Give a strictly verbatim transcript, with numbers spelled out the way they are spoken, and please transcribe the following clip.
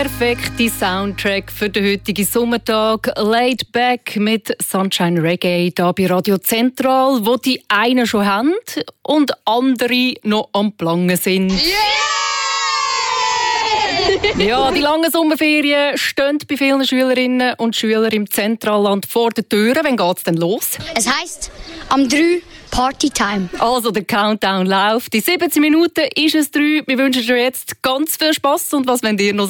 Perfekte Soundtrack für den heutigen Sommertag. Laid Back mit Sunshine Reggae hier bei Radio Zentral, wo die einen schon haben und andere noch am Plangen sind. Yeah! Ja, die langen Sommerferien stehen bei vielen Schülerinnen und Schülern im Zentralland vor der Tür. Wann geht es denn los? Es heisst, am drei Partytime. Also der Countdown läuft. In siebzehn Minuten ist es drei. Wir wünschen dir jetzt ganz viel Spass. Und was wollt ihr noch